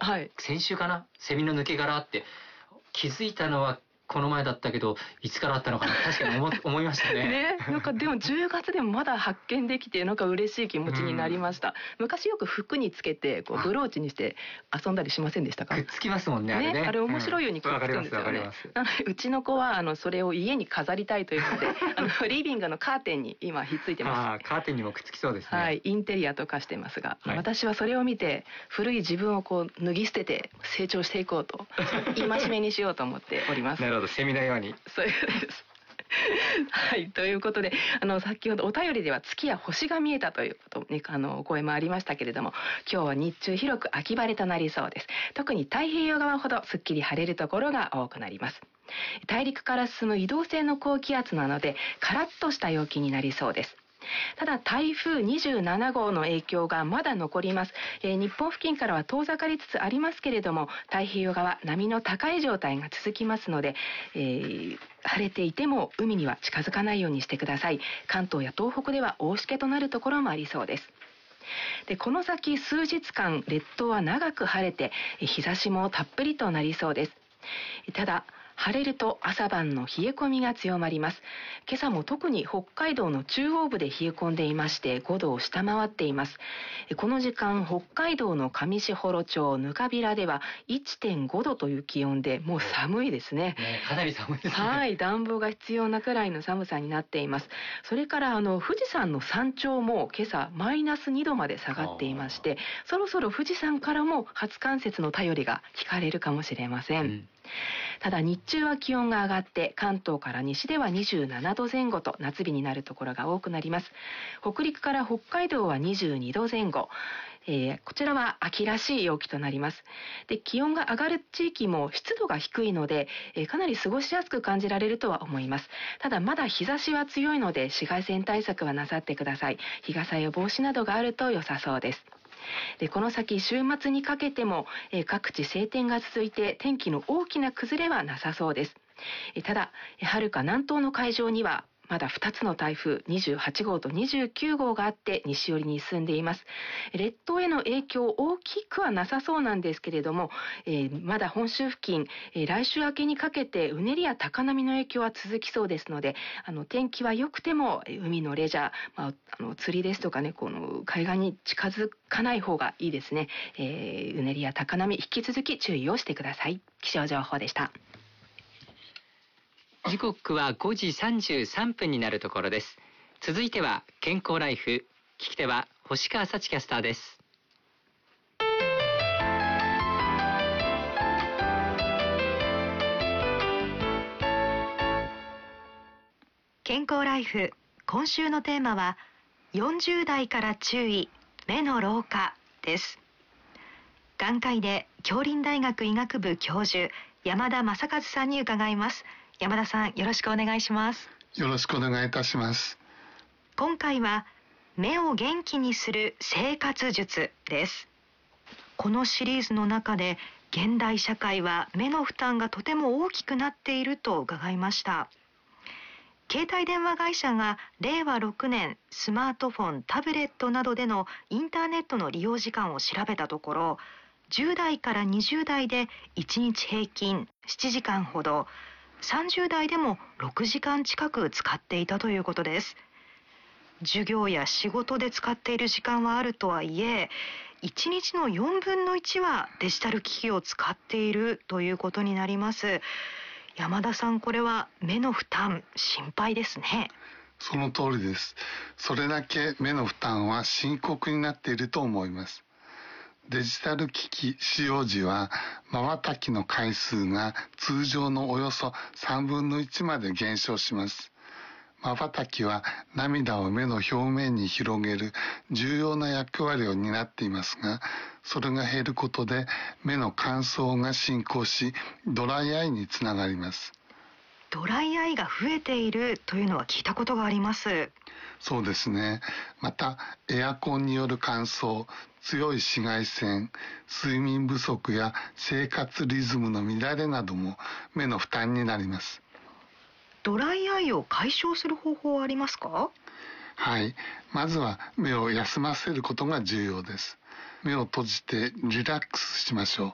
はい、 先週かな、セミの抜け殻って気づいたのはこの前だったけど、いつからあったのかな、確かに思いましたね。 ね、なんかでも10月でもまだ発見できて、なんか嬉しい気持ちになりました。昔よく服につけてこうブローチにして遊んだりしませんでしたか？ くっつきますもんね、あれね。 あれ面白いようにくっつくんですよね。なのでうちの子はそれを家に飾りたいというのでリビングのカーテンに今ひっついてます。 カーテンにもくっつきそうですね。 はい、インテリアと化してますが、 はい、 私はそれを見て古い自分をこう脱ぎ捨てて成長していこうと戒めにしようと思っております。 なるほど、セミのように。 そうですはい、ということで先ほどお便りでは月や星が見えたということ、ね、お声もありましたけれども、今日は日中広く秋晴れとなりそうです。特に太平洋側ほどすっきり晴れるところが多くなります。大陸から進む移動性の高気圧なのでカラッとした陽気になりそうです。ただ台風27号の影響がまだ残ります。日本付近からは遠ざかりつつありますけれども、太平洋側波の高い状態が続きますので、晴れていても海には近づかないようにしてください。関東や東北では大しけとなるところもありそうです。でこの先数日間列島は長く晴れて日差しもたっぷりとなりそうです。ただ晴れると朝晩の冷え込みが強まります。今朝も特に北海道の中央部で冷え込んでいまして5度を下回っています。この時間北海道の上士幌町ぬかびらでは 1.5 度という気温でもう寒いですね。 かなり寒いですね。 はい、暖房が必要なくらいの寒さになっています。それから富士山の山頂も今朝マイナス2度まで下がっていまして、そろそろ富士山からも初冠雪の便りが聞かれるかもしれません。ただ日中は気温が上がって関東から西では27度前後と夏日になるところが多くなります。北陸から北海道は22度前後、こちらは秋らしい陽気となります。で気温が上がる地域も湿度が低いので、かなり過ごしやすく感じられるとは思います。ただまだ日差しは強いので紫外線対策はなさってください。日傘や帽子などがあると良さそうです。でこの先週末にかけても、各地晴天が続いて天気の大きな崩れはなさそうです。ただ遥か南東の海上にはまだ2つの台風28号と29号があって西寄りに進んでいます。列島への影響大きくはなさそうなんですけれども、まだ本州付近、来週明けにかけてうねりや高波の影響は続きそうですので、天気は良くても海のレジャー、釣りですとかね、この海岸に近づかない方がいいですね。うねりや高波引き続き注意をしてください。気象情報でした。 時刻は5時33分になるところです。続いては健康ライフ、聞き手は星川幸キャスターです。 健康ライフ、今週のテーマは40代から注意、目の老化です。眼科医で杏林大学医学部教授山田正和さんに伺います。山田さん、よろしくお願いします。 よろしくお願いいたします。 今回は目を元気にする生活術です。このシリーズの中で現代社会は目の負担がとても大きくなっていると伺いました。携帯電話会社が令和6年スマートフォン、タブレットなどでのインターネットの利用時間を調べたところ、10代から20代で1日平均7時間ほど、30代でも6時間近く使っていたということです。授業や仕事で使っている時間はあるとはいえ、1日の4分の1はデジタル機器を使っているということになります。山田さん、これは目の負担心配ですね。 その通りです。それだけ目の負担は深刻になっていると思います。デジタル機器使用時は瞬きの回数が通常のおよそ3分の1まで減少します。瞬きは涙を目の表面に広げる重要な役割を担っていますが、それが減ることで目の乾燥が進行し、ドライアイにつながります。 ドライアイが増えているというのは聞いたことがあります。 そうですね。またエアコンによる乾燥、強い紫外線、睡眠不足や生活リズムの乱れなども目の負担になります。 ドライアイを解消する方法はありますか？ はい。まずは目を休ませることが重要です。目を閉じてリラックスしましょう。